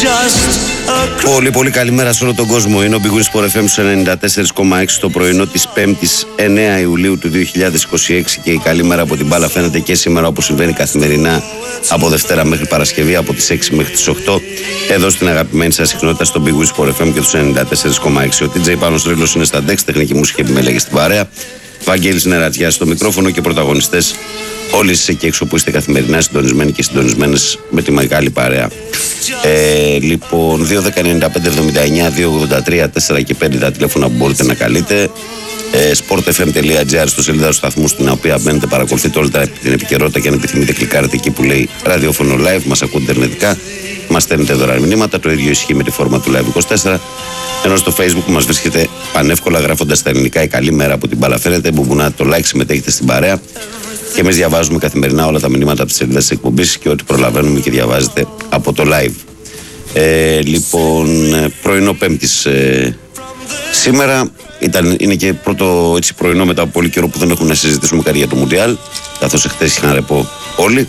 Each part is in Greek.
Πολύ πολύ καλημέρα σε όλο τον κόσμο. Είναι ο Big Win Sport FM 94,6 το πρωινό της 5ης 9 Ιουλίου του 2026 και η καλή μέρα από την μπάλα φαίνεται και σήμερα, όπως συμβαίνει καθημερινά από Δευτέρα μέχρι Παρασκευή από τις 6 μέχρι τις 8 εδώ στην αγαπημένη σας συχνότητα στο Big Win Sport FM και τους 94,6. Ο TJ Πάνος Ρήλος είναι στα ντεξ, τεχνική μουσική επιμέλεγε στην παρέα. Βαγγέλης Νερατζιάς στο μικρόφωνο και πρωταγωνιστές όλοι εσείς εκεί έξω που είστε καθημερινά συντονισμένοι και συντονισμένες με τη μεγάλη παρέα. Λοιπόν, 2.195.79, 2.83, 4 και 5 τα τηλέφωνα που μπορείτε να καλείτε. sportfm.gr στο σελίδα του σταθμού, στην οποία μπαίνετε, παρακολουθείτε όλη την επικαιρότητα και αν επιθυμείτε κλικάρετε εκεί που λέει ραδιόφωνο live, μας ακούτε ιντερνετικά, μας στέλνετε δωρεάν μηνύματα. Το ίδιο ισχύει με τη φόρμα του Live 24. Ενώ στο Facebook μας βρίσκεται πανεύκολα γράφοντας τα ελληνικά η καλή μέρα από την μπάλα φαίνεται. Μπουμπουνάτε το like, συμμετέχετε στην παρέα. Και εμείς διαβάζουμε καθημερινά όλα τα μηνύματα από τις σελίδες της εκπομπής και ό,τι προλαβαίνουμε και διαβάζετε από το live. Λοιπόν, πρωινό Πέμπτης σήμερα. Είναι και πρώτο έτσι πρωινό μετά από πολύ καιρό που δεν έχουμε να συζητήσουμε κάτι για το Μουντιάλ, καθώς εχθές είχαν ρεπό όλοι.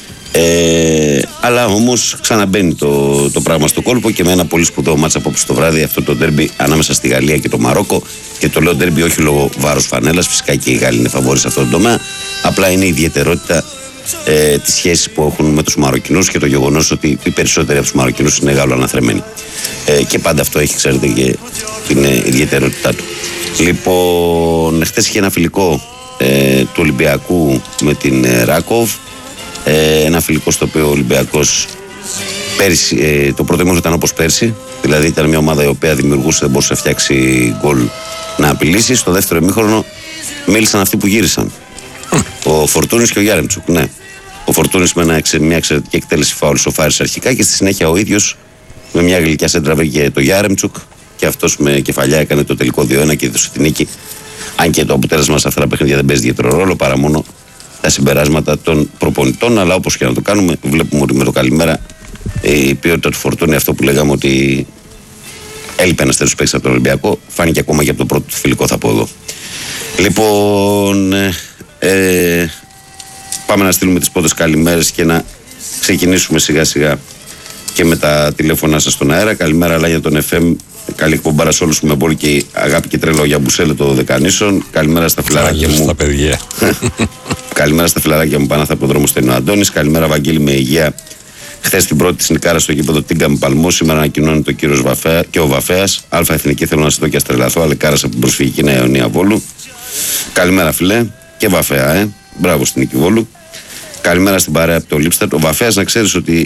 Αλλά όμως ξαναμπαίνει το πράγμα στο κόλπο και με ένα πολύ σπουδαίο μάτς απόψε το βράδυ, αυτό το ντέρμπι ανάμεσα στη Γαλλία και το Μαρόκο. Και το λέω ντέρμπι όχι λόγω βάρους φανέλας, φυσικά και οι Γάλλοι είναι φαβόροι σε αυτό το τομέα. Απλά είναι η ιδιαιτερότητα της σχέσης που έχουν με τους Μαροκινούς και το γεγονός ότι οι περισσότεροι από τους Μαροκινούς είναι Γάλλο-αναθρεμένοι. Και πάντα αυτό έχει, ξέρετε, και την ιδιαιτερότητά του. Λοιπόν, χτες είχε ένα φιλικό του Ολυμπιακού με την Ράκοβ. Ένα φιλικό στο οποίο ο Ολυμπιακός πέρυσι, το πρώτο ημίχρονο ήταν όπως πέρσι, δηλαδή ήταν μια ομάδα η οποία δημιουργούσε, δεν μπορούσε να φτιάξει γκολ να απειλήσει. Στο δεύτερο ημίχρονο μίλησαν αυτοί που γύρισαν. Ο Φορτούνης και ο Γιάρεμτσουκ. Ναι. Ο Φορτούνης με μια εξαιρετική εκτέλεση φάουλ σοφάρισε αρχικά και στη συνέχεια ο ίδιος με μια γλυκιά σέντρα βρήκε το Γιάρεμτσουκ και αυτός με κεφαλιά έκανε το τελικό 2-1 και έδωσε την νίκη. Αν και το αποτέλεσμα σε αυτά τα παιχνίδια δεν παίζει ιδιαίτερο ρόλο παρά μόνο τα συμπεράσματα των προπονητών. Αλλά όπως και να το κάνουμε, βλέπουμε ότι με το καλημέρα η ποιότητα του Φορτούνη, αυτό που λέγαμε ότι έλειπε ένας τέτοιος παίκτης από τον Ολυμπιακό, φάνηκε ακόμα και από το πρώτο του φιλικό, θα πω εγώ. Λοιπόν, πάμε να στείλουμε τις πρώτες καλημέρες και να ξεκινήσουμε σιγά σιγά και με τα τηλέφωνά σας στον αέρα. Καλημέρα Λάγια των FM. Καλή εκπομπάρα σε όλους που με πολύ και αγάπη και τρέλο για Μπουσέλε το Δεκανήσων. Καλημέρα στα φιλαράκια μου. Στα παιδιά. Καλημέρα στα φιλαράκια μου πάνω από το δρόμο στενό Αντώνης. Καλημέρα Βαγγέλη με υγεία. Χθες την πρώτη τη νικάρα στο γήπεδο Τίγκα με Παλμό. Σήμερα ανακοινώνει το κύριος Βαφέα και ο Βαφέας. Αλφα Εθνική θέλω να σε δω και αστρελαθώ. Αλλά κάρασα από την προσφυγική Νέα Ιωνία Βόλου. Καλημέρα φιλέ και Βαφέα, Μπράβο στην νίκη Βόλου. Καλημέρα στην παρέα από το Λίπστατ. Ο Βαφέας, να ξέρεις ότι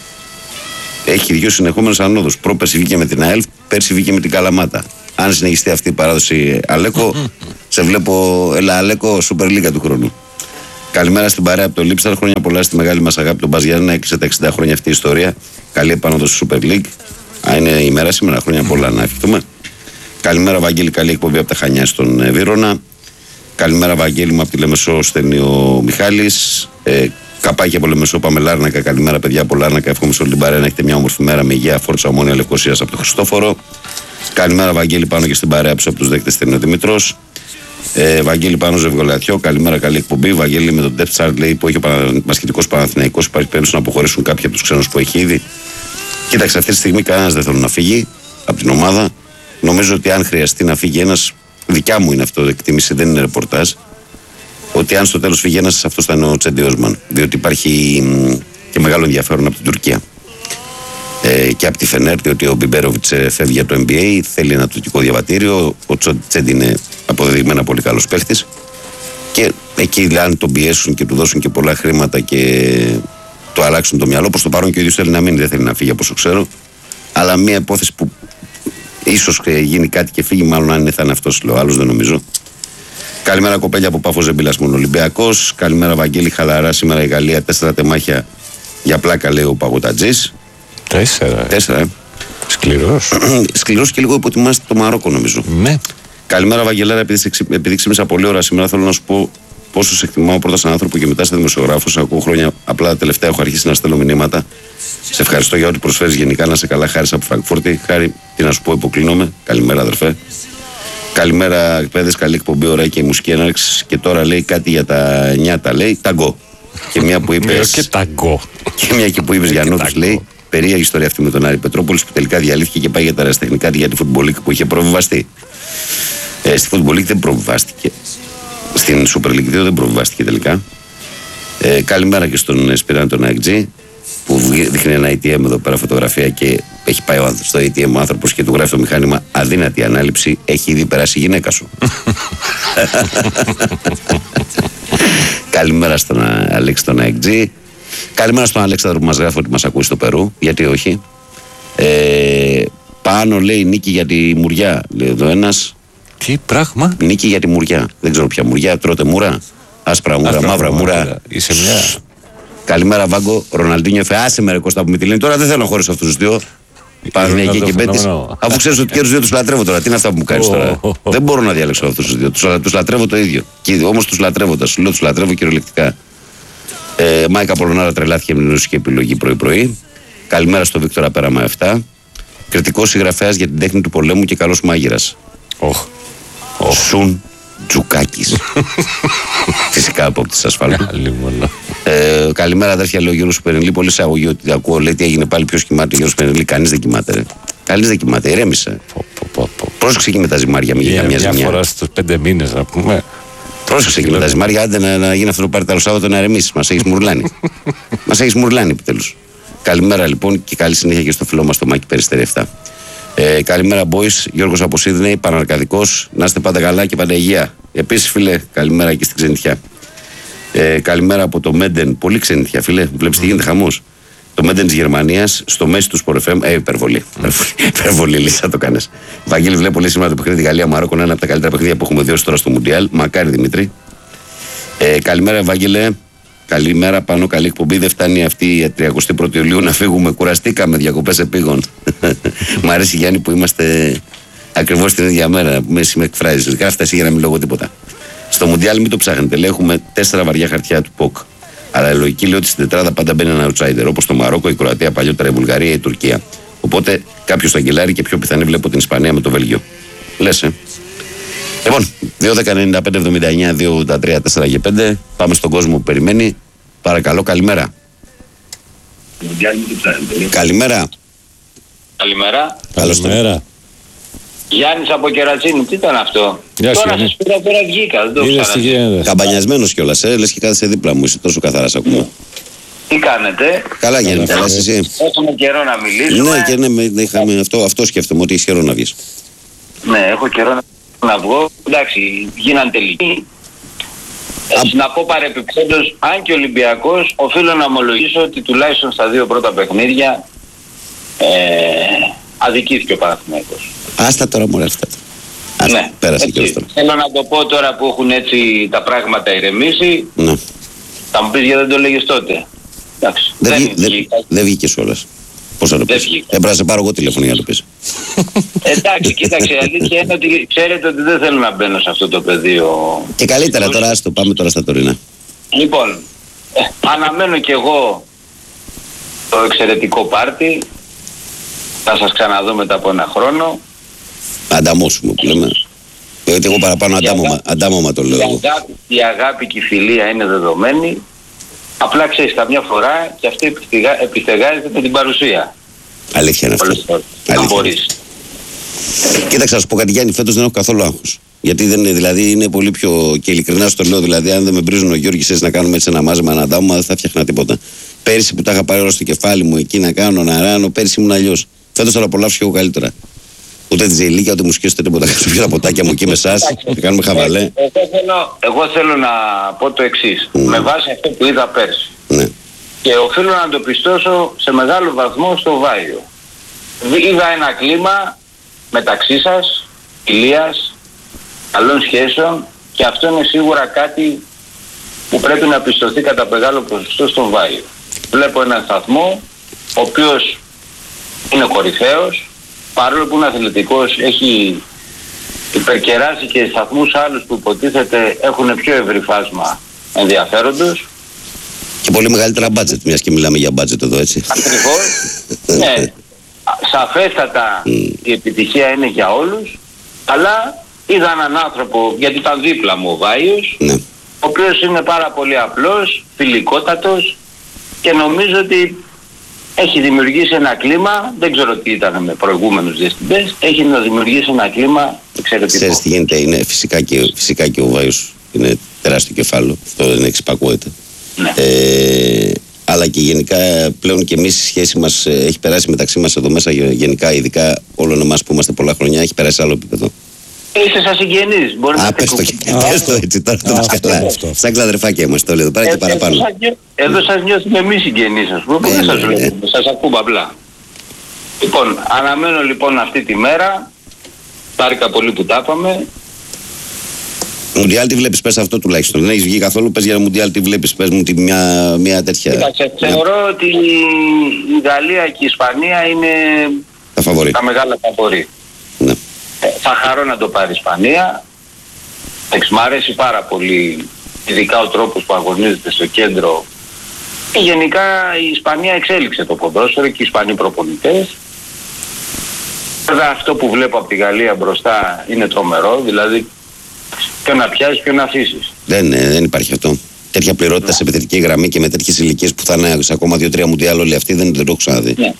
έχει δύο συνεχόμενες ανόδους. Πρόπερση βγήκε με την ΑΕΛ, πέρσι βγήκε με την Καλαμάτα. Αν συνεχιστεί αυτή η παράδοση, Αλέκο, σε βλέπω, έλα Αλέκο, Super League του χρόνου. Καλημέρα στην παρέα από το Λίπσταρ. Χρόνια πολλά στη μεγάλη μας αγάπη τον Μπας Γιάννενα. Έκλεισε τα 60 χρόνια αυτή η ιστορία. Καλή επάνωδο στη Super League. Είναι η μέρα σήμερα, χρόνια πολλά να ευχηθούμε. Καλημέρα Βαγγέλη, καλή εκπομπή από τα Χανιά στον Βύρωνα. Καλημέρα Βαγγέλη μου από τη Λεμεσό, στέλνει ο Μιχάλης. Καπάκι από Λεμεσό, πάμε Λάρνακα. Καλημέρα παιδιά από Λάρνακα. Εύχομαι σε όλη την παρέα να έχετε μια όμορφη μέρα με υγεία. Φόρτσα Ομόνια Λευκωσίας από το Χριστόφορο. Καλημέρα Βαγγέλη πάνω και στην παρέα από τους δέκτες, στέλνει ο Δημητρός. Βαγγέλη πάνω Ζευγολατιό. Καλημέρα, καλή εκπομπή. Βαγγέλη με τον Depth Chart λέει που έχει ο μπασκετικός Παναθηναϊκός. Υπάρχει περίπτωση να αποχωρήσουν κάποιοι από τους ξένους που έχει ήδη. Κοίταξε, αυτή τη στιγμή κανένας δεν θέλει να φύγει από την ομάδα. Νομίζω ότι αν χρειαστεί να φύγει ένας, δικιά μου είναι αυτό, εκτίμηση, δεν είναι ρεπορτάζ. Ότι αν στο τέλος φύγει ένας, αυτός θα είναι ο Τσέντι Όσμαν. Διότι υπάρχει και μεγάλο ενδιαφέρον από την Τουρκία. Και από τη Φενέρ, διότι ο Μπιμπέροβιτς φεύγει για το NBA, θέλει ένα τουρκικό διαβατήριο. Ο Τσέντι είναι αποδεδειγμένα πολύ καλός παίχτης. Και εκεί αν τον πιέσουν και του δώσουν και πολλά χρήματα και το αλλάξουν το μυαλό, προς το παρόν και ο ίδιος θέλει να μείνει, δεν θέλει να φύγει από όσο ξέρω. Αλλά μια υπόθεση που ίσως γίνει κάτι και φύγει, μάλλον αν είναι θα είναι αυτός, λέω, άλλος δεν νομίζω. Καλημέρα κοπέλια από Πάφο Ζεμπίλας μόνο Ολυμπιακός. Καλημέρα Βαγγέλη, χαλαρά σήμερα η Γαλλία. 4 τεμάχια για πλάκα, λέει ο Παγωτατζής. 4. Σκληρός και λίγο υποτιμάστε το Μαρόκο, νομίζω. Ναι. Καλημέρα Βαγγελάρα, επειδή ξύπνησα πολύ ώρα σήμερα, θέλω να σου πω πόσο σε εκτιμάω πρώτα σαν άνθρωπο και μετά σαν δημοσιογράφος. Ακούω χρόνια, απλά τα τελευταία έχω αρχίσει να στέλνω μηνύματα. Σε ευχαριστώ για ό,τι προσφέρεις γενικά, να σε καλά. Χάρη από Φραγκφούρτη. Χάρη, τι να σου πω, υποκλίνομαι. Καλημέρα, αδερφέ. Καλημέρα, παιδες, καλή εκπομπή, ωραία και η μουσική έναρξη. Και τώρα λέει κάτι για τα νιάτα, λέει ταγκό. Και μια που είπες. Και ταγκό. Και μια και που είπες για νότους, λέει Περίεργη ιστορία αυτή με τον Άρη Πετρόπουλος που τελικά διαλύθηκε και πάει για τα αεραστεχνικά για τη Football League που είχε προβιβαστεί. Στη Football League δεν προβιβάστηκε. Στην Super League 2 δεν προβιβάστηκε τελικά. Καλημέρα και στον Σπυράν τον AXG που δείχνει ένα ATM εδώ πέρα φωτογραφία και έχει πάει στο ATM ο άνθρωπος και του γράφει το μηχάνημα αδύνατη ανάληψη, έχει ήδη περάσει η γυναίκα σου. Καλημέρα στον Αλέξη τον AXG. Καλημέρα στον Αλέξανδρο που μας γράφει ότι μας ακούει στο Περού, γιατί όχι. Πάνω λέει νίκη για τη Μουριά, λέει εδώ ένας. Τι πράγμα? Νίκη για τη Μουριά. Δεν ξέρω ποια Μουριά, τρώτε μούρα. Άσπρα μούρα, μαύρα μούρα. Είσαι μια. Καλημέρα Βάγκο, Ροναλντίνιο Φεάσε με ρε Κώστα που με τη λένε. Τώρα δεν θέλω να χωρίσω αυτούς τους δύο. Παναθηναϊκή και Μπέτης. Αφού ξέρεις ότι και τους δύο τους λατρεύω τώρα. Τι είναι αυτά που μου κάνεις τώρα? Δεν μπορώ να διαλέξω αυτούς τους δύο. Τους λατρεύω το ίδιο. Όμως τους λατρεύοντας. Σου λέω τους λατρεύω κυριολεκτικά. Μάικα Πολωνάρα τρελάθηκε με την ουσική επιλογή πρωί-πρωί. Καλημέρα στο Βίκτορα Πέραμα 7. Κριτικός συγγραφέας για την τέχνη του πολέμου και καλός μάγειρας. Σουν Τζουκάκης. Φυσικά από τις ασφάλτου. Καλημέρα αδέρφια, λέει ο Γιώργος Περινλή. Πολύ σε αγωγή ότι ακούω. Λέει τι έγινε πάλι, ποιος κοιμάται. Ο Γιώργος Περινλή, κανείς δεν κοιμάται. Ρε. Κανείς δεν κοιμάται, ηρέμησε. Πρόσεξε εκεί με τα ζυμάρια, μην γίνει καμιά ζημιά. Μια φορά στους 5 μήνες να πούμε. Πρόσεξε εκεί με τα ζυμάρια, άντε να γίνει αυτό το πάρει τα Σάββατο να ηρεμήσει. Μας έχεις μουρλάνει. Μας έχεις μουρλάνει επιτέλους. Καλημέρα λοιπόν και καλή συνέχεια και στο φίλο μας το Μάκη Περιστέρη 7. Καλημέρα boys, Γιώργος από Σίδνεϊ, Παναρκαδικός, να είστε πάντα καλά και πάντα υγεία. Επίσης φίλε, καλημέρα και στην ξενιτιά. Καλημέρα από το Μέντεν, πολύ ξενιτιά φίλε, βλέπεις τι γίνεται χαμός. Το Μέντεν της Γερμανίας, στο μέση του Sport FM, υπερβολή. Υπερβολή, Λίσσα το κάνεις. Βαγγέλη, βλέπω λέει σήμερα το παιχνίδι Γαλλία-Μαρόκο, είναι ένα από τα καλύτερα παιχνίδια που έχουμε δει ως τώρα στο Μουντιάλ. Μακάρι Δημήτρη. Καλημέρα Βαγγέλε. Καλημέρα πάνω, καλή εκπομπή. Δεν φτάνει αυτή η 31η Ιουλίου να φύγουμε. Κουραστήκαμε διακοπές επίγον. Μ' αρέσει Γιάννη που είμαστε ακριβώς την ίδια μέρα. Μέση με εκφράζεις. Γράφτε εσύ για να μην λόγω τίποτα. Στο Μουντιάλ μην το ψάχνετε. Λέει έχουμε 4 βαριά χαρτιά του ΠΟΚ. Αλλά η λογική λέει ότι στην τετράδα πάντα μπαίνει ένα outsider. Όπως το Μαρόκο, η Κροατία, παλιότερα η Βουλγαρία, η Τουρκία. Οπότε κάποιο το αγγελάρει και πιο πιθανή βλέπω την Ισπανία με το Βέλγιο. Λες, Λοιπόν, 2-10-95-79-2-83-4 και 5. Πάμε στον κόσμο που περιμένει. Παρακαλώ, καλημέρα. Καλημέρα. Καλημέρα. Καλημέρα. Γιάννης από Κερατσίνη, τι ήταν αυτό? Γεια σου, τώρα σας πήρα, τώρα βγήκα, δεν το ξέρω. Καμπανιασμένος κιόλας, λες και κάθεσαι δίπλα μου, είσαι τόσο καθαρά σ' ακούμε. Τι κάνετε? Καλά Γιάννη, καλά εσύ? Έχουμε καιρό να μιλήσουμε. Ναι, και ναι, είχαμε αυτό σκέφτομαι, ότι έχεις καιρό να βγεις. Ναι, έχω καιρό να βγω. Εντάξει, γίναν τελικοί. Να πω παρεπιπτόντως, αν και Ολυμπιακός, οφείλω να ομολογήσω ότι τουλάχιστον στα 2 πρώτα παιχνίδια αδικήθηκε ο Παναθηναϊκός. Άστα τώρα μωρέ αυτά. Ναι, πέρασε και τώρα. Θέλω να το πω τώρα που έχουν έτσι τα πράγματα ηρεμήσει. Ναι. Θα μου πεις γιατί δεν το λέγες τότε. Εντάξει, δεν βγήκες όλας. Πώς θα το πεις? Έπρεπε να σε πάρω εγώ τηλέφωνο για να το πεις. Εντάξει, κοίταξε, η αλήθεια είναι ότι ξέρετε ότι δεν θέλω να μπαίνω σε αυτό το πεδίο. Και καλύτερα τώρα, άστο, πάμε τώρα στα τωρινά. Λοιπόν, αναμένω κι εγώ το εξαιρετικό πάρτι. Θα σας ξαναδώ μετά από ένα χρόνο. Ανταμώσουμε που λέμε. Γιατί εγώ παραπάνω αντάμωμα το λέω. Η αγάπη και η φιλία είναι δεδομένη. Απλά ξέρεις, καμιά φορά και αυτή επιστεγάζεται με την παρουσία. Αλήθεια είναι αυτό. Αν μπορείς. Κοίταξε, να σου πω κάτι Γιάννη, φέτος δεν έχω καθόλου άγχος. Γιατί δεν είναι, δηλαδή είναι πολύ πιο. Και ειλικρινά στο λέω, δηλαδή, αν δεν με βρίζουν ο Γιώργης έτσι να κάνουμε έτσι ένα μάζεμα, ένα αντάμωμα, δεν θα φτιάχνα τίποτα. Πέρυσι που τα είχα πάρει όλα στο κεφάλι μου εκεί να κάνω, να ράνω, πέρυσι ήμουν αλλιώς. Φέτος θα το απολαύσω και εγώ καλύτερα. Ούτε τη ζηλίκια, ούτε μουσικές, ούτε τίποτα. Κάτω πια τα ποτάκια μου εκεί με εσάς, θα κάνουμε χαβαλέ. Εγώ θέλω να πω το εξής. Με βάση αυτό που είδα πέρσι. Ναι. Και οφείλω να το πιστώσω σε μεγάλο βαθμό στο Βάιο. Είδα ένα κλίμα μεταξύ σας, φιλίας, καλών σχέσεων και αυτό είναι σίγουρα κάτι που πρέπει να πιστωθεί κατά μεγάλο ποσοστό στον Βάιο. Βλέπω έναν σταθμό ο οποίος είναι κορυφαίος, παρόλο που είναι αθλητικός, έχει υπερκεράσει και σταθμούς άλλους που υποτίθεται έχουν πιο ευρύ φάσμα ενδιαφέροντος. Και πολύ μεγαλύτερα μπάτζετ, μιας και μιλάμε για μπάτζετ εδώ, έτσι. Ακριβώς. Ναι. Σαφέστατα η επιτυχία είναι για όλους, αλλά είδα έναν άνθρωπο, γιατί ήταν δίπλα μου ο Βάιος, ναι, ο οποίος είναι πάρα πολύ απλός, φιλικότατος και νομίζω ότι έχει δημιουργήσει ένα κλίμα, δεν ξέρω τι ήταν με προηγούμενους διευθυντές, έχει να δημιουργήσει ένα κλίμα εξαιρετικό. Ξέρεις τι γίνεται, είναι φυσικά και ο Βάιος είναι τεράστιο κεφάλαιο, αυτό δεν εξυπακούεται. Ναι. Αλλά και γενικά πλέον και εμείς η σχέση μας έχει περάσει μεταξύ μας εδώ μέσα, γενικά ειδικά όλων εμάς που είμαστε πολλά χρονιά, έχει περάσει σε άλλο επίπεδο. Είστε σαν συγγενείς, μπορεί να πες το έτσι, τώρα το πας καλά. Σαν κλαδρεφάκια είμαστε όλοι εδώ πέρα και παραπάνω. Εδώ σας νιώθουμε εμείς συγγενείς, ας πούμε, δεν σας βλέπουμε, σας ακούμε απλά. Λοιπόν, αναμένω λοιπόν αυτή τη μέρα, χάρηκα πολύ που τα είπαμε. Μουντιάλ τι βλέπεις, πες αυτό τουλάχιστον. Δεν έχεις βγει καθόλου, πες για Μουντιάλ τι βλέπεις, πες μου μια τέτοια. Κοίταξε, θεωρώ ότι η Γαλλία και η Ισπανία είναι τα μεγάλα φαβορί. Ναι. Θα χαρώ να το πάρει η Ισπανία. Μ' αρέσει πάρα πολύ, ειδικά ο τρόπος που αγωνίζεται στο κέντρο. Και γενικά η Ισπανία εξέλιξε το ποδόσφαιρο και οι Ισπανοί προπονητές. Βέβαια αυτό που βλέπω από τη Γαλλία μπροστά είναι τρομερό, δηλαδή και να πιάσεις και να αφήσεις. Δεν υπάρχει αυτό. Τέτοια πληρότητα σε επιθετική γραμμή και με τέτοιες ηλικίες που θα είναι σε ακόμα 2-3 Μουντιάλ όλοι αυτοί δεν το έχω ξαναδεί. Ναι.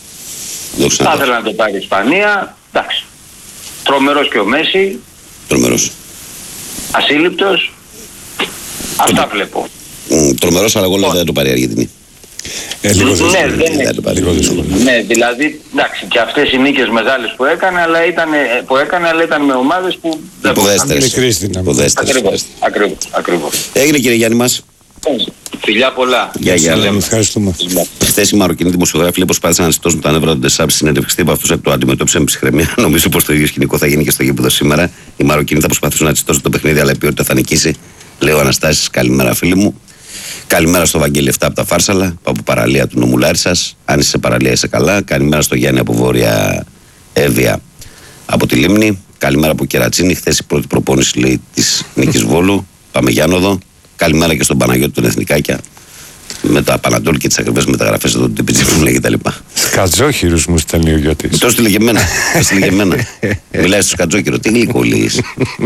Θα ήθελα να το πάρει η Ισπανία. Εντάξει. Τρομερός και ο Μέση. Τρομερός. Ασύλληπτος. Αυτά βλέπω. Τρομερός, αλλά εγώ λέω δεν το πάρει η Αργεντινή. Λίγο δύσκολο. Ναι, δηλαδή, εντάξει, και αυτές οι νίκες μεγάλες που έκανε, αλλά ήταν με ομάδες που δεν υποδέστερες. Ακριβώς. Έγινε κύριε Γιάννη μας. Φιλιά πολλά. Γεια. Ευχαριστούμε. Χθες οι Μαροκινοί δημοσιογράφοι προσπάθησαν να αναστητώσουν τα νεύρα του Ντεσάμπ στη συνέντευξη τύπου, αυτούς το αντιμετώπισαν με ψυχραιμία. Νομίζω πως το ίδιο σκηνικό θα γίνει και στο γήπεδο σήμερα. Οι Μαροκινοί θα προσπαθήσουν να αναστητώσουν το παιχνίδι, αλλά η ποιότητα θα νικήσει. Λέω Αναστάσης, καλημέρα φίλοι μου. Καλημέρα στο Βαγγέλη 7 από τα Φάρσαλα, από παραλία του νομού Λάρισσας. Αν είσαι σε παραλία είσαι καλά. Καλημέρα στο Γιάννη από Βόρεια Εύβοια από τη Λίμνη. Καλημέρα από Κερατσίνη. Χθες η πρώτη προπόνηση λέει της Νίκης Βόλου. Πάμε Γιάννοδο. Καλημέρα και στον Παναγιώτη των Εθνικάκια. Με τα Πανατόλ και τις ακριβές μεταγραφές εδώ του Τιπιτζή που λέει και τα λοιπά. Σκατζόχυρους μου στέλνει ο Γιώτης. Το στείλε και εμένα. Μιλάει στο Σκατζόχυρο. Τι γλυκολείς.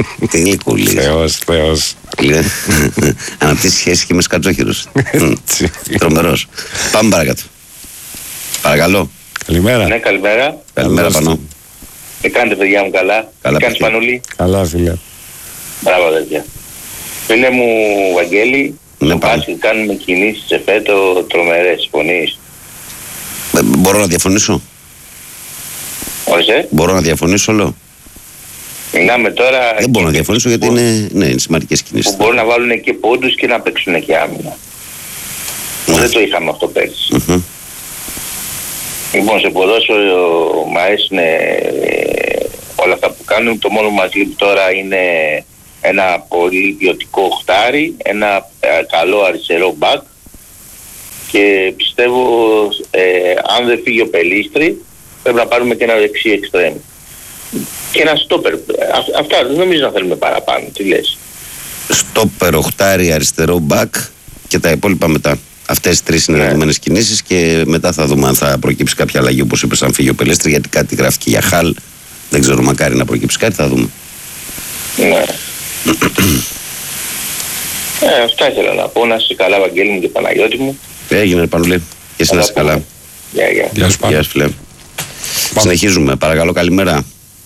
Θεός. Αναπτύσσει σχέση και με Σκατζόχυρους. Τρομερός. Πάμε παρακάτω. Παρακαλώ. Καλημέρα. Ναι, καλημέρα. Καλημέρα Πανώ. Τι κάνετε παιδιά μου, καλά. Καλά, Τι κάνεις Πανούλη. Καλά φίλε. Μπράβο παιδιά. Φίλε μου Βαγγέλη, Ναι, πάση κάνουμε κινήσεις σε φέτο τρομερές, συμφωνείς? Μπορώ να διαφωνήσω. Όχι, Μπορώ να διαφωνήσω, λέω. μιλάμε τώρα... Δεν μπορώ να διαφωνήσω γιατί είναι σημαντικές κινήσεις. Που μπορούν να βάλουν και πόντους και να παίξουν και άμυνα. Δεν το είχαμε αυτό πέρυσι. Λοιπόν, σε ποδόσφαιρο μου αρέσουν όλα αυτά που κάνουν. Το μόνο που μας λείπει τώρα είναι ένα πολύ ποιοτικό οχτάρι, ένα καλό αριστερό μπακ και πιστεύω αν δεν φύγει ο Πελίστρη πρέπει να πάρουμε και ένα δεξί εξτρέμ και ένα στόπερ. Αυτά δεν νομίζω να θέλουμε παραπάνω. Τι λες? Στόπερ, οχτάρι, αριστερό μπακ και τα υπόλοιπα μετά. Αυτές οι τρεις συνεργασμένες κινήσεις και μετά θα δούμε αν θα προκύψει κάποια αλλαγή, όπως είπες, αν φύγει ο Πελίστρη, γιατί κάτι γράφει και για Χαλ. Δεν ξέρω, μακάρι να προκύψει κάτι, θα δούμε. Ναι. Αυτά ήθελα να πω. Να είσαι καλά Βαγγέλη μου και Παναγιώτη μου. Έγινε Πανουλή. Και εσύ να είσαι καλά. Γεια σου φίλε. Συνεχίζουμε. Παρακαλώ, καλημέρα.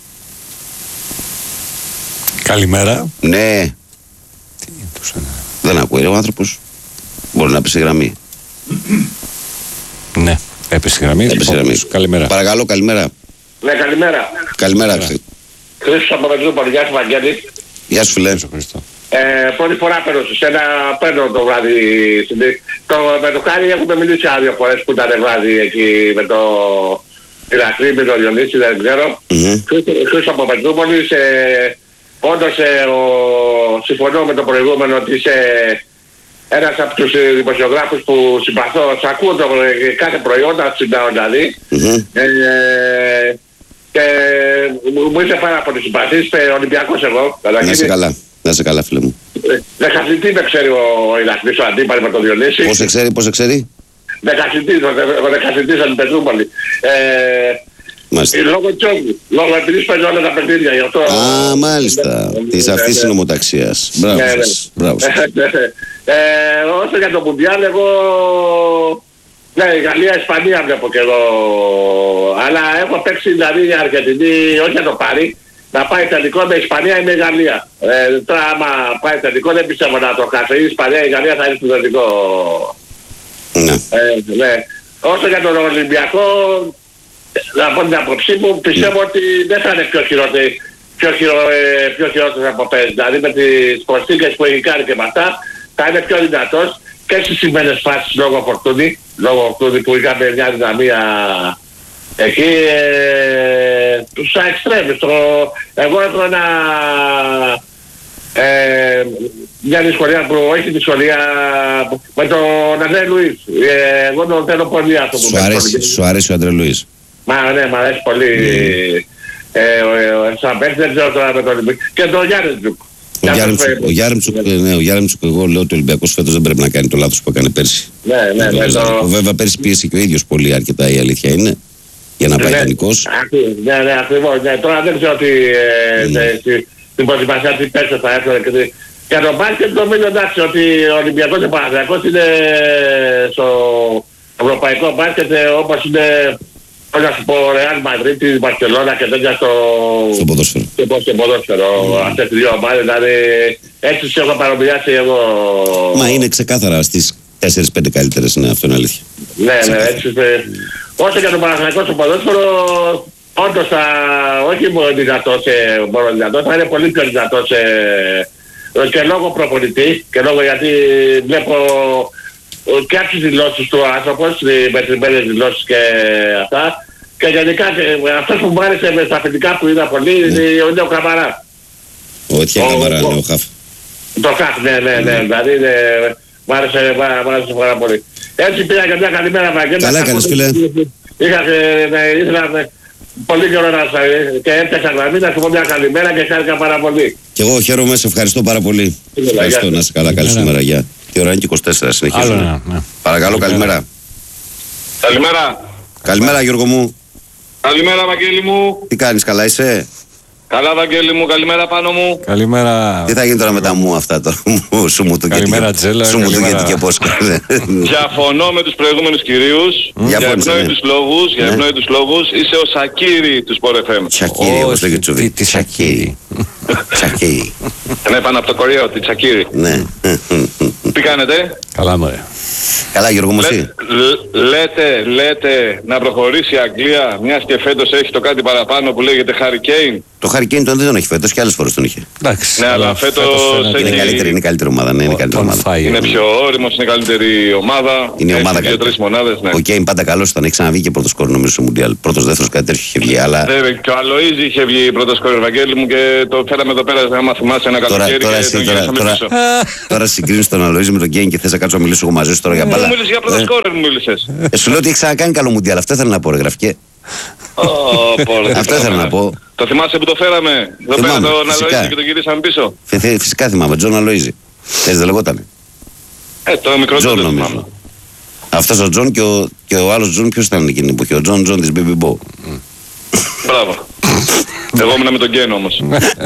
Καλημέρα. Ναι. Δεν ακούει ο άνθρωπος. Μπορεί να πει στη γραμμή. Ναι, έπεσε στη γραμμή. Καλημέρα. Παρακαλώ, καλημέρα. Ναι, καλημέρα. Καλημέρα. Χρήστος από Πετρούπολη. Γεια σου Βαγγέλη. Γεια σου φίλε. Πρώτη φορά παίρνω σε σένα, παίρνω το βράδυ. Με το Χάρη έχουμε μιλήσει άλλες φορές που ήταν βράδυ εκεί με το Ηρακλή, με το Διονύση, δεν ξέρω. Χρήστος από Πετρούπολη. Όντως συμφωνώ με το προηγούμενο ότι είσαι ένας από τους δημοσιογράφους που συμπαθώ. Σ' ακούω κάθε προϊόν, να συντάω δηλαδή. Και μου είσαι πάρα πολύ συμπαθής, Ολυμπιακός εγώ. Να είσαι καλά. Να είσαι καλά φίλε μου. Δεκαθητή δεν ξέρει ο Ηρακλής, ο αντίπαλος με τον Διονύση. Πώς ξέρει? Ο δεκαθητής από την Πετρούπολη. Λόγω τσόγκου. Λόγω επειδή παίζει όλα τα παιχνίδια γι' αυτό. Α, μάλιστα. Της αυτής της νομοταξίας. Μπράβο σας. Όσο για το Μουντιάλ, εγώ Ναι, η Γαλλία-Ισπανία βλέπω και εγώ. Αλλά έχω παίξει δηλαδή η Αργεντινή, όχι να το πάρει, να πάει τελικό με Ισπανία ή με Γαλλία. Τώρα άμα πάει τελικό δεν πιστεύω να το χάσει. Η Ισπανία ή η Γαλλία θα είναι στο τελικό. Ναι. Ναι. Όσο για τον Ολυμπιακό, να πω την άποψή μου, πιστεύω ότι δεν θα είναι πιο χειρότερος από πέρυσι. Δηλαδή με τις προσθήκες που έχει κάνει και με αυτά θα είναι πιο δυνατός και στις σημαίνες φάσεις λόγω φορτούνη που είχαμε μια δυναμία εκεί στα εξτρέμις. Εγώ έχω μια δυσκολία που όχι δυσκολία με τον Αντρέ Λουίς. Εγώ τον θέλω πολύ αυτό που Σου αρέσει ο Αντρέ Λουίς? Ναι, μ' αρέσει πολύ. Σαν παίκτη δεν ξέρω τώρα με τον Ολυμπιακό. Και τον Γιάρεμτσουκ. Ο Γιάρεμτσουκ, εγώ λέω ότι ο Ολυμπιακός φέτος δεν πρέπει να κάνει το λάθος που έκανε πέρσι. Ναι. Βέβαια πέρσι πίεσε και ο ίδιος πολύ αρκετά, η αλήθεια είναι, για να πάει ιταλικός. Ναι, ακριβώς. Τώρα δεν ξέρω τι την προετοιμασία τι πέσω θα έρθω. Για τον μπάσκετ νομίζω εντάξει ότι ο Ολυμπιακός και ο Παναθηναϊκός είναι στο ευρωπαϊκό μπάσκετ όπως είναι, πώς να σου πω, Ρεάλ Μαδρίτη, Μπαρσελόνα και τέτοια στο ποδόσφαιρο. Στο ποδόσφαιρο. Αυτές τις δύο ομάδες, δηλαδή έτσι τις έχω παρομοιάσει εγώ. Μα είναι ξεκάθαρα στις 4-5 καλύτερες, ναι, αυτό είναι αλήθεια. Ναι, έτσι. Όσο για τον Παναθηναϊκό στο ποδόσφαιρο, όντως θα, όχι μόνο δυνατός, θα είναι πολύ πιο δυνατός και λόγω προπονητή και λόγω γιατί βλέπω και από τις δηλώσεις του άνθρωπος, οι μετρημένες δηλώσεις και αυτά και γενικά αυτός που μου άρεσε στα αφεντικά που είδα πολύ είναι ο Καμαρά. Ο Ετιέν Καμαρά, ναι, ο Χαφ. Το Χαφ, ναι, δηλαδή μου άρεσε πάρα πολύ. Έτσι πήγα και μια καλημέρα Βαγγέλη. Καλά έκανες φίλε. Ήθελα πολύ καιρό και έπιασα γραμμή να σου πω μια καλημέρα και χάρηκα πάρα πολύ. Και εγώ χαίρομαι, σε ευχαριστώ πάρα πολύ. Ευχαριστώ, να είσαι καλά, καλή σήμερα, γεια. Τι ώρα είναι και 24, συνεχίζουμε. Παρακαλώ, καλημέρα. Καλημέρα Γιώργο μου. Καλημέρα Βαγγέλη μου. Τι κάνεις, καλά είσαι? Καλά Βαγγέλη μου, καλημέρα πάνω μου. Καλημέρα. Τι θα γίνει τώρα με τα μου αυτά τώρα? Σου μου το γιατί και πώς. Διαφωνώ με τους προηγούμενους κυρίους. Για ευνόητους λόγους. Είσαι ο Σακύρη του Sport FM. Σακύρη, όπως λέγει Τσουβί. Τι Σακύρη? Σακύρη. Ναι, πάνω από το Κορέο, τη Σακύρη. Ναι. Τι κάνετε? Καλά μωρέ. Καλά Γιώργο μου, εσύ? Λέτε να προχωρήσει η Αγγλία, μιας και φέτος έχει το κάτι παραπάνω που λέγεται Harry Kane. Το Harry Kane δεν τον έχει φέτος και άλλες φορές τον είχε. Εντάξει. Ναι, αλλά φέτος είναι καλύτερη ομάδα. Ναι, είναι καλύτερη ομάδα. Είναι πιο όριμος, είναι καλύτερη ομάδα. Είναι ομάδα καλύτερη. Ο Kane πάντα καλός ήταν, έχει ξαναβγεί και πρώτο σκορ νομίζω στο Μουντιάλ. Πρώτος, δεύτερος, κάτι τέτοιο είχε βγει. Αλλά... Και ο Αλοΐζη είχε βγει πρώτο σκορ, Ευαγγέλη μου, και το φέραμε εδώ πέρα, άμα θυμάσαι, ένα καλοκαίρι. Τώρα συγκρίνεις τον Αλοΐζη με τον Kane και θες να κάτσω να μιλήσω εγώ μαζί σου τώρα για μπάλα. Μου μίλησες για πρώτο σκόρ, μου μίλησες. Σου λέω ότι έχει ξανακάνει καλό Μουντιάλ, αυτό ήθελα να πω, ρε Γραφικέ. Αυτό ήθελα να πω. Το θυμάσαι που το φέραμε εδώ πέρα τον Αλοΐζη και τον γυρίσαμε πίσω? Φυσικά θυμάμαι, Τζον Αλοΐζη. Έτσι δεν λεγότανε? Το μικρότερο δεν θυμάμαι. Αυτός ο Τζον και ο άλλος Τζον ποιος ήταν εκείνη που είχε? Ο Τζον της Baby Bo. Μπράβο. Εγώ ήμουν με τον Γκέν όμως.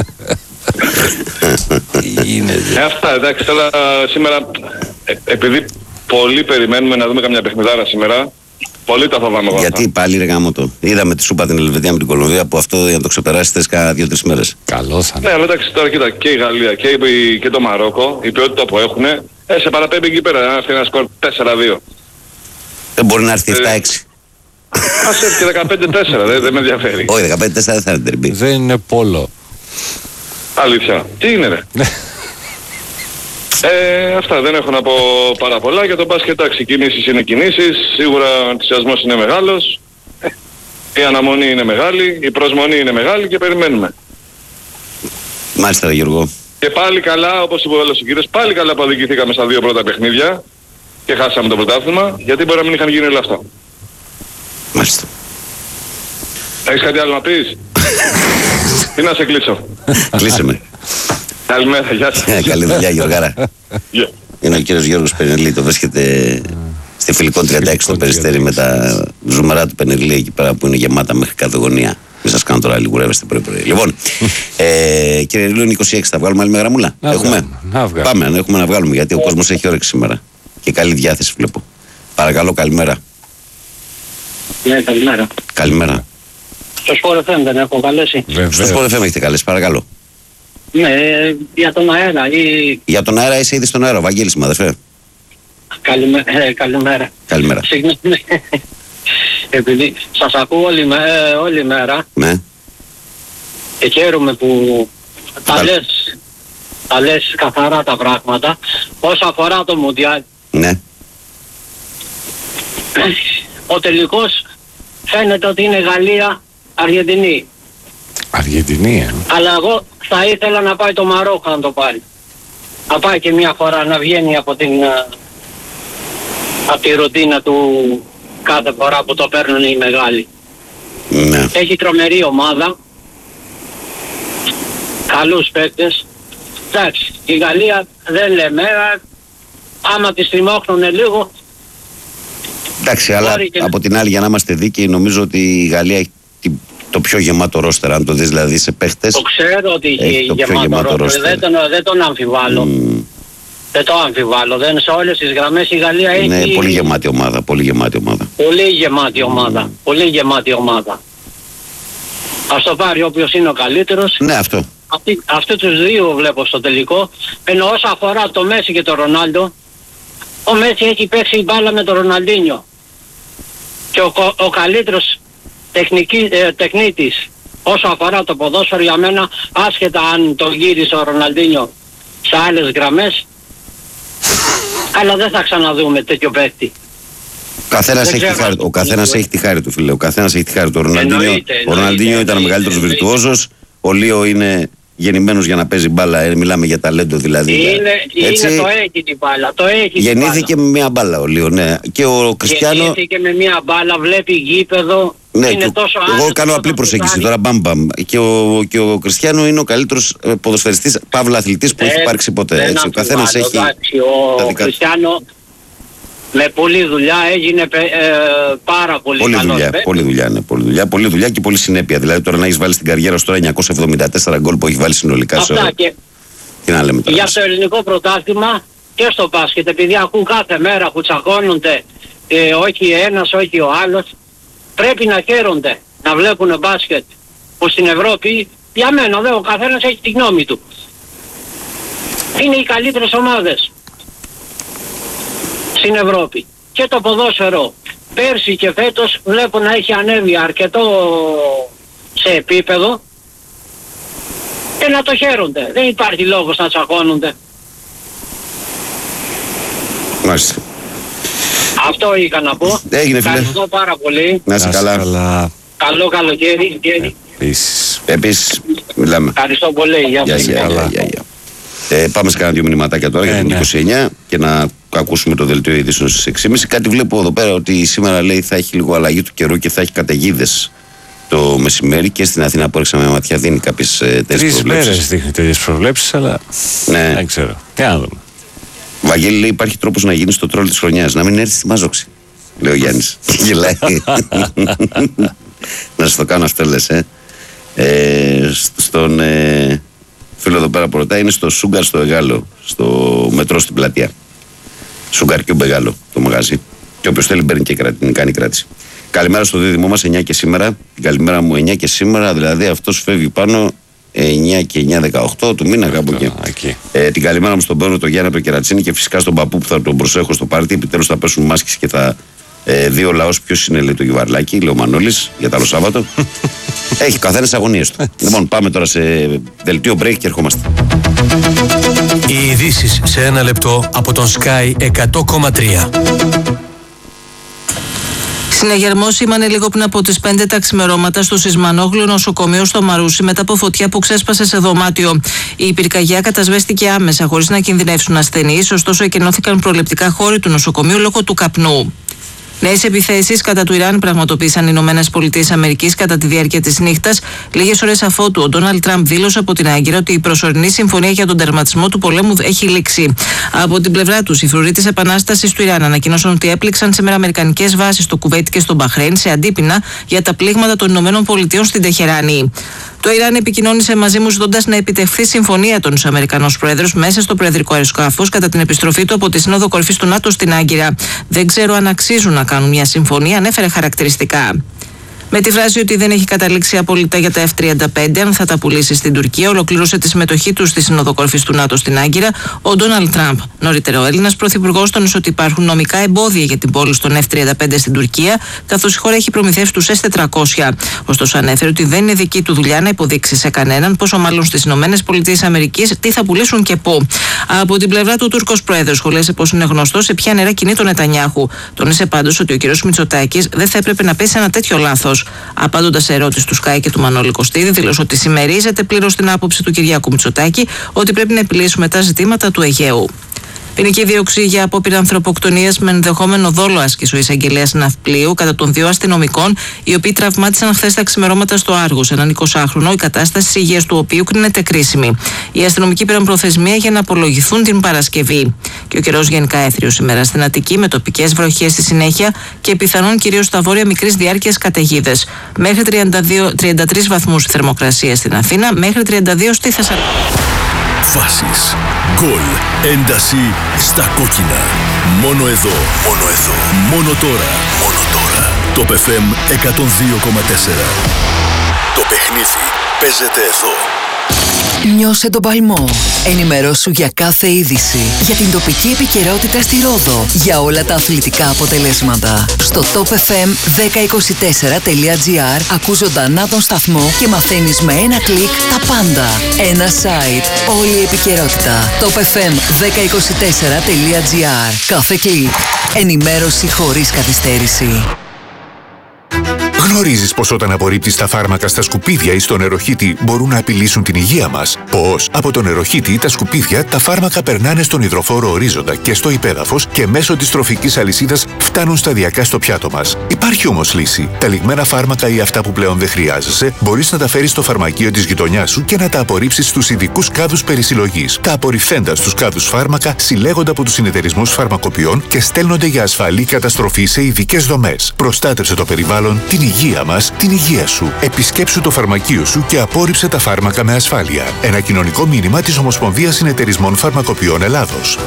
Αυτά, εντάξει, τώρα σήμερα επειδή πολλοί περιμένουμε να δούμε καμιά παιχνιδάρα σήμερα, πολύ τα φοβάμαι εγώ. Γιατί πάλι ρε γάμο το? Είδαμε τη σούπα την Ελβετία με την Κολομβία που αυτό για να το ξεπεράσει θες κάνα 2-3 μέρες. Καλό θα είναι. Ναι, αλλά εντάξει τώρα κοίτα, και η Γαλλία και το Μαρόκο, η ποιότητα που έχουν, σε παραπέμπει εκεί πέρα, να έρθει ένα σκορ 4-2. Δεν μπορεί να έρθει 7-6. Ας έρθει και 15-4, δεν με ενδιαφέρει. Όχι, 15-4 δεν θα είναι τερμπή. Δεν είναι πόλο. Αλήθεια. Τι είναι ρε? Αυτά, δεν έχω να πω πάρα πολλά. Για τον μπάσκετ, εντάξει, κινήσεις είναι κινήσεις. Σίγουρα ο ενθουσιασμός είναι μεγάλος. Η αναμονή είναι μεγάλη, η προσμονή είναι μεγάλη και περιμένουμε. Μάλιστα Γιώργο. Και πάλι καλά, όπως είπε ο άλλος ο κύριος, πάλι καλά που αδικηθήκαμε στα 2 πρώτα παιχνίδια και χάσαμε το πρωτάθλημα, γιατί μπορεί να μην είχαν γίνει όλα αυτά. Μάλιστα. Έχεις κάτι άλλο να πεις? Ή να σε κλείσω? Κλείσε με. Καλημέρα, γεια σας. Καλή δουλειά Γιώργαρα. Είναι ο κύριος Γιώργος Πενελή, το βρίσκεται στη Φιλικό 36 στο Περιστέρι με τα ζουμερά του Πενελή εκεί πέρα που είναι γεμάτα μέχρι κάθε γωνία. Μην σας κάνω τώρα λιγουρεύεστε πρωί-πρωί. Λοιπόν, κύριε Λίλου, είναι 26, θα βγάλουμε άλλη μια γραμμούλα? Έχουμε? Πάμε, αν έχουμε να βγάλουμε, γιατί ο κόσμος έχει όρεξη σήμερα και καλή διάθεση βλέπω. Παρακαλώ, καλημέρα. Ναι, καλημέρα. Καλημέρα. Στο Sport FM δεν έχω καλέσει. Στο Sport FM έχετε καλέσει, παρακαλώ. Ναι, για τον αέρα ή... Για τον αέρα είσαι ήδη στον αέρα, Βαγγέλης μου, αδερφέ. Καλημέρα. Καλημέρα. Συγγνώμη. Επειδή σας ακούω όλη μέρα Ναι. και χαίρομαι που τα λες καθαρά τα πράγματα. Όσο αφορά το Μουντιάλ, Ναι. ο τελικός φαίνεται ότι είναι Γαλλία-Αργεντινή. Αργεντινή, Αλλά εγώ θα ήθελα να πάει το Μαρόκο να το πάρει. Να πάει και μια φορά να βγαίνει από τη ρουτίνα του κάθε φορά που το παίρνουν οι μεγάλοι. Ναι. Έχει τρομερή ομάδα, καλούς παίκτες. Εντάξει, η Γαλλία δεν λέμε, άμα τη στριμώχνουν λίγο. Εντάξει, αλλά από την άλλη, για να είμαστε δίκαιοι, νομίζω ότι η Γαλλία έχει το πιο γεμάτο ρόστερ. Αν το δεις δηλαδή σε παίχτες. Το ξέρω ότι έχει γεμάτο ρόστερ, δεν τον αμφιβάλλω. Δεν το αμφιβάλλω. Δεν σε όλες τις γραμμές η Γαλλία έχει... Είναι πολύ γεμάτη ομάδα. Πολύ γεμάτη ομάδα. Πολύ γεμάτη ομάδα. Ας το πάρει όποιος είναι ο καλύτερος. Ναι, αυτό. Αυτοί τους δύο βλέπω στο τελικό. Ενώ όσο αφορά το Μέση και το Ρονάλντο, ο Μέση έχει παίξει μπάλα με τον Ροναλντίνιο. Και ο καλύτερος τεχνίτης όσο αφορά το ποδόσφαιρο για μένα, άσχετα αν τον γύρισε ο Ροναλντίνιο σε άλλες γραμμές, αλλά δεν θα ξαναδούμε τέτοιο παίκτη. Ο καθένας έχει τη χάρη του, φίλε. Ο καθένας έχει τη χάρη του. Ο Ροναλντίνιο ήταν ο μεγαλύτερος βιρτουόζος. Ο Λίο είναι γεννημένος για να παίζει μπάλα. Μιλάμε για ταλέντο δηλαδή. Είναι το έχει την μπάλα. Γεννήθηκε με μια μπάλα ο Λίο, ναι. Και ο Κριστιάνο. Γεννήθηκε με μια μπάλα, βλέπει γήπεδο. Ναι, εγώ κάνω απλή προσέγγιση τώρα, μπαμπαμ. Και ο Κριστιάνο είναι ο καλύτερος ποδοσφαιριστής, παύλα αθλητής που έχει υπάρξει ποτέ. Έτσι, ο καθένας έχει. Ο Κριστιάνο με πολλή δουλειά έγινε πάρα πολύ καλός. Πολλή δουλειά και πολλή συνέπεια. Δηλαδή τώρα να έχεις βάλει στην καριέρα σου τώρα 974 γκολ που έχει βάλει συνολικά σε όλα. Τι να λέμε τώρα. Για το ελληνικό πρωτάθλημα και στο μπάσκετ, επειδή ακούν κάθε μέρα που τσακώνονται, όχι ένας, όχι ο άλλος, πρέπει να χαίρονται να βλέπουν μπάσκετ που στην Ευρώπη, για μένα ο καθένας έχει τη γνώμη του. Είναι οι καλύτερες ομάδες στην Ευρώπη. Και το ποδόσφαιρο πέρσι και φέτος βλέπω να έχει ανέβει αρκετό σε επίπεδο και να το χαίρονται. Δεν υπάρχει λόγος να τσακώνονται. Μάλιστα. Αυτό είχα να πω. Έγινε, φίλε. Ευχαριστώ πάρα πολύ. Να είσαι καλά. Καλό καλοκαίρι. Επίσης, μιλάμε. Ευχαριστώ πολύ. Γεια σας. Πάμε σε κάνα δύο μηνυματάκια τώρα για την 29 και να ακούσουμε το δελτίο ειδήσεων στις 6.30. Κάτι βλέπω εδώ πέρα ότι σήμερα λέει θα έχει λίγο αλλαγή του καιρού και θα έχει καταιγίδες το μεσημέρι και στην Αθήνα που έριξαμε ματιά δίνει κάποιες τέτοιες προβλέψεις. 3 μέρες δείχνει τέτοιες προβλέψεις, αλλά ναι. Δεν ξέρω. Τι να δούμε. Βαγγέλη λέει υπάρχει τρόπος να γίνει το τρόλ της χρονιάς, να μην έρθει στη Μάζοξη. Λέει ο Γιάννης. Γελάει. Να σας το κάνω αυτό λες, στον φίλο εδώ πέρα που ρωτάει είναι στο Σούγκαρ στο Εγάλο, στο μετρό στην πλατεία. Σούγκαρ και ο Μπεγάλο το μαγαζί. Και όποιος θέλει παίρνει και κάνει κράτηση. Καλημέρα στο δίδυμό μας 9 και σήμερα. Καλημέρα μου 9 και σήμερα, δηλαδή αυτός φεύγει πάνω 9 και 9-18 του μήνα κάπου εκεί. Την καλημέρα μου στον Πέρο, τον Γιάννη, τον Κερατσίνη και φυσικά στον παππού που θα τον προσέχω στο πάρτι. Επιτέλους θα πέσουν μάσκες και θα δει ο λαός ποιος είναι, λέει, το Γιβαρλάκι, λέει ο Μανώλης για το άλλο Σάββατο. Έχει καθένας αγωνίες του. Λοιπόν, πάμε τώρα σε δελτίο break και ερχόμαστε. Οι ειδήσεις σε ένα λεπτό από τον Sky 100,3. Συναγερμός σήμανε λίγο πριν από τις 5 τα ξημερώματα στο Σισμανόγλου νοσοκομείο στο Μαρούσι μετά από φωτιά που ξέσπασε σε δωμάτιο. Η πυρκαγιά κατασβέστηκε άμεσα χωρίς να κινδυνεύσουν ασθενείς, ωστόσο εκενώθηκαν προληπτικά χώροι του νοσοκομείου λόγω του καπνού. Νέες επιθέσεις κατά του Ιράν πραγματοποίησαν οι Ηνωμένες Πολιτείες Αμερικής κατά τη διάρκεια της νύχτας, λίγες ώρες αφότου ο Ντόναλντ Τραμπ δήλωσε από την Άγκυρα ότι η προσωρινή συμφωνία για τον τερματισμό του πολέμου έχει λήξει. Από την πλευρά τους, οι φρουροί της Επανάστασης του Ιράν ανακοίνωσαν ότι έπληξαν σήμερα αμερικανικές βάσεις στο Κουβέιτ και στο Μπαχρέιν σε αντίπεινα για τα πλήγματα των Ηνωμένων Πολιτειών στην Τεχεράνη. Το Ιράν επικοινώνησε μαζί μου ζητώντας να επιτευχθεί συμφωνία των Αμερικανός Πρόεδρος μέσα στο προεδρικό αεροσκάφος κατά την επιστροφή του από τη Σύνοδο Κορυφής του ΝΑΤΟ στην Άγκυρα. Δεν ξέρω αν αξίζουν να κάνουν μια συμφωνία, ανέφερε χαρακτηριστικά. Με τη φράση ότι δεν έχει καταλήξει απόλυτα για τα F-35 αν θα τα πουλήσει στην Τουρκία, ολοκλήρωσε τη συμμετοχή του στη Σύνοδο Κορυφής του ΝΑΤΟ στην Άγκυρα ο Ντόναλντ Τραμπ. Νωρίτερα, ο Έλληνας πρωθυπουργός τόνισε ότι υπάρχουν νομικά εμπόδια για την πώληση των F-35 στην Τουρκία, καθώς η χώρα έχει προμηθεύσει τους S-400. Ωστόσο, ανέφερε ότι δεν είναι δική του δουλειά να υποδείξει σε κανέναν, πόσο μάλλον στις ΗΠΑ, τι θα πουλήσουν και πού. Από την πλευρά του, ο Τούρκος πρόεδρος σχολίασε πως είναι γνωστό σε ποια νερά κινεί τον Νετανιάχου. Τόνισε πάντως ότι ο κ. Μητσοτάκης δεν θα έπρεπε να πέσει ένα τέτοιο λάθος. Απαντώντας σε ερώτηση του Σκάι και του Μανώλη Κωστίδη, δήλωσε ότι συμμερίζεται πλήρως την άποψη του Κυριάκου Μητσοτάκη ότι πρέπει να επιλύσουμε τα ζητήματα του Αιγαίου. Ποινική δίωξη για απόπειρα ανθρωποκτονίας με ενδεχόμενο δόλο άσκησε ο εισαγγελέας ναυπλίου κατά των 2 αστυνομικών, οι οποίοι τραυμάτισαν χθες τα ξημερώματα στο Άργος, έναν 20χρονο, η κατάσταση της υγείας του οποίου κρίνεται κρίσιμη. Οι αστυνομικοί πήραν προθεσμία για να απολογηθούν την Παρασκευή. Και ο καιρός γενικά έθριος σήμερα στην Αττική, με τοπικές βροχές στη συνέχεια και πιθανόν κυρίως στα βόρεια μικρής διάρκειας καταιγίδες. Μέχρι 33 βαθμούς θερμοκρασία στην Αθήνα, μέχρι 32 στη Θεσσαλονίκη. Φάσεις, γκολ, ένταση στα κόκκινα. Μόνο εδώ, μόνο τώρα. Το FM 102,4. Το παιχνίδι παίζεται εδώ. Νιώσε τον παλμό. Ενημερώσου για κάθε είδηση, για την τοπική επικαιρότητα στη Ρόδο, για όλα τα αθλητικά αποτελέσματα. Στο topfm1024.gr ακούς ζωντανά τον σταθμό και μαθαίνεις με ένα κλικ τα πάντα. Ένα site, όλη η επικαιρότητα. topfm1024.gr. Κάθε κλικ. Ενημέρωση χωρίς καθυστέρηση. Γνωρίζεις πως όταν απορρίπτεις τα φάρμακα στα σκουπίδια ή στο νεροχύτη μπορούν να απειλήσουν την υγεία μας? Πως από το νεροχύτη ή τα σκουπίδια τα φάρμακα περνάνε στον υδροφόρο ορίζοντα και στο υπέδαφος και μέσω της τροφικής αλυσίδας φτάνουν σταδιακά στο πιάτο μας. Υπάρχει όμως λύση. Τα λιγμένα φάρμακα ή αυτά που πλέον δεν χρειάζεσαι μπορείς να τα φέρεις στο φαρμακείο της γειτονιάς σου και να τα απορρίψεις στους ειδικούς κάδους περισυλλογής. Τα απορριφθέντα στους κάδους φάρμακα συλλέγονται από τους συνεταιρισμούς φαρμακοποιών και στέλνονται για ασφαλή καταστροφή σε ειδικές δομές. Προστάτευσε το περιβάλλον, την υγεία μας, την υγεία σου. Επισκέψου το φαρμακείο σου και απόρριψε τα φάρμακα με ασφάλεια. Ένα κοινωνικό μήνυμα της Ομοσπονδίας Συνεταιρισμών Φαρμακοποιών Ελλάδος.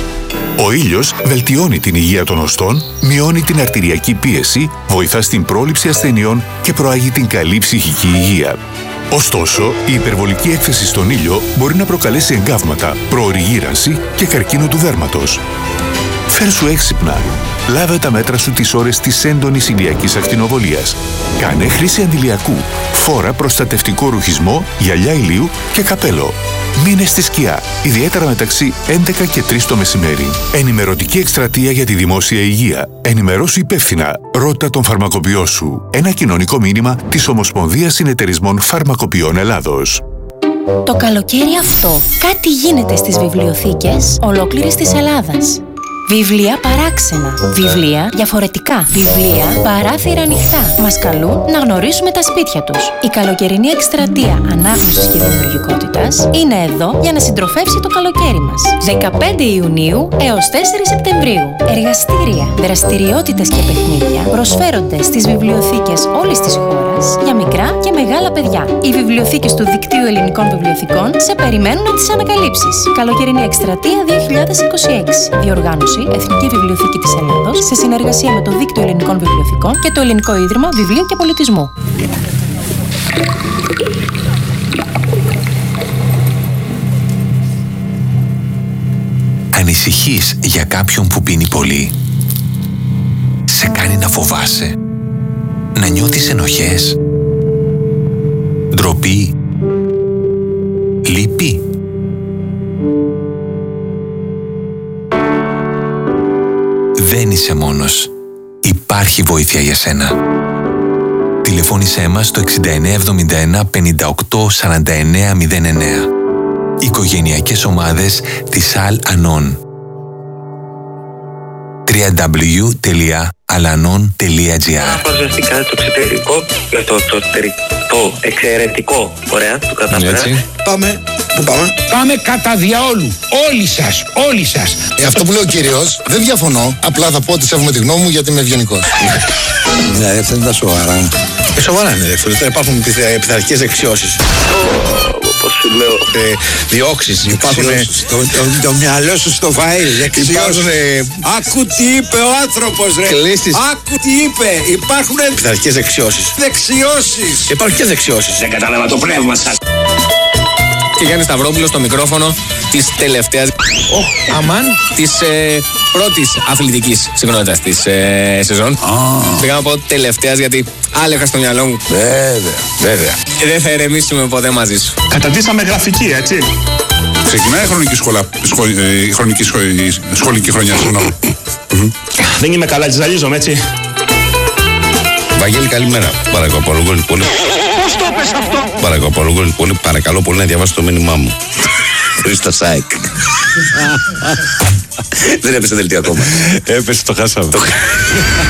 Ο ήλιος βελτιώνει την υγεία των οστών, μειώνει την αρτηριακή πίεση, βοηθά στην πρόληψη ασθενειών και προάγει την καλή ψυχική υγεία. Ωστόσο, η υπερβολική έκθεση στον ήλιο μπορεί να προκαλέσει εγκάβματα, προωρή γύρανση και καρκίνο του δέρματος. Φέρσου έξυπνα. Λάβε τα μέτρα σου τις ώρες της έντονης ηλιακής ακτινοβολίας. Κάνε χρήση αντιλιακού. Φόρα προστατευτικό ρουχισμό, γυαλιά ηλίου και καπέλο. Μείνε στη σκιά, ιδιαίτερα μεταξύ 11 και 3 το μεσημέρι. Ενημερωτική εκστρατεία για τη δημόσια υγεία. Ενημερώσου υπεύθυνα. Ρώτα τον φαρμακοποιό σου. Ένα κοινωνικό μήνυμα της Ομοσπονδίας Συνεταιρισμών Φαρμακοποιών Ελλάδος. Το καλοκαίρι αυτό κάτι γίνεται στις βιβλιοθήκες ολόκληρης της Ελλάδας. Βιβλία παράξενα. Βιβλία διαφορετικά. Βιβλία παράθυρα ανοιχτά. Μας καλούν να γνωρίσουμε τα σπίτια τους. Η καλοκαιρινή εκστρατεία ανάγνωσης και δημιουργικότητας είναι εδώ για να συντροφεύσει το καλοκαίρι μας. 15 Ιουνίου έως 4 Σεπτεμβρίου. Εργαστήρια, δραστηριότητες και παιχνίδια προσφέρονται στις βιβλιοθήκες όλης της χώρας για μικρά και μεγάλα παιδιά. Οι βιβλιοθήκες του Δικτύου Ελληνικών Βιβλιοθηκών σε περιμένουν να τις ανακαλύψεις. Καλοκαιρινή εκστρατεία 2026. Διοργάνωση Εθνική Βιβλιοθήκη της Ελλάδος σε συνεργασία με το Δίκτυο Ελληνικών Βιβλιοθηκών και το Ελληνικό Ίδρυμα Βιβλίου και Πολιτισμού. Ανησυχείς για κάποιον που πίνει πολύ? Σε κάνει να φοβάσαι? Να νιώθεις ενοχές? Ντροπή? Λύπη? Δεν είσαι μόνος. Υπάρχει βοήθεια για σένα. Τηλεφώνησέ μας στο 6971 58 49 09. Οικογενειακές ομάδες της Al Anon. www.alanon.gr. Παρουσιαστικά το εξωτερικό, το εξαιρετικό, ωραία, το κατάφερα. Πάμε, πού πάμε? Πάμε κατά διαόλου, όλοι σας. Αυτό που λέει ο κύριος, δεν διαφωνώ, απλά θα πω ότι σέβομαι τη γνώμη μου γιατί είμαι ευγενικός. Ναι, δεν τα σοβαρά. Σοβαρά είναι δεξιότητες. Δεν υπάρχουν πειθαρχικές δεξιώσεις. Πώς σου λέω. Διώξεις. Υπάρχουν. Το μυαλό σου στο φαΐλ. Δεξιώσεις. Άκου τι είπε ο άνθρωπος, ρε. Κλήσεις. Άκου τι είπε. Υπάρχουν πειθαρχικές δεξιώσεις. δεξιώσεις. Υπάρχουν και δεξιώσεις. Δεν κατάλαβα το πνεύμα σας. Και Γιάννη Σταυρόπουλος στο μικρόφωνο της τελευταίας αμάν της πρώτης αθλητικής συχνότητας της σεζόν. Πήγα να πω τελευταίας γιατί άλλο είχα στο μυαλό μου. Βέβαια. Δεν θα ηρεμήσουμε ποτέ μαζί σου. Καταντήσαμε γραφική, έτσι. Ξεκινάει η σχολική χρονιά, συγγνώμη. Δεν είμαι καλά, τζαλίζομαι, έτσι. Βαγγέλη, καλημέρα. Παρακαλώ πολύ. Πώς το έπες αυτό? Παρακαλώ πολύ να διαβάσει το μήνυμά μου. Χρήστο Σάικ. Δεν έπεσε δελτίο ακόμα. Έπεσε, το χάσαμε.